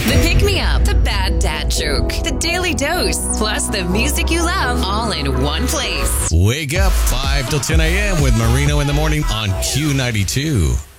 The Pick Me Up, the Bad Dad Joke, the Daily Dose, plus the music you love all in one place. Wake up 5 till 10 a.m. with Marino in the morning on Q92.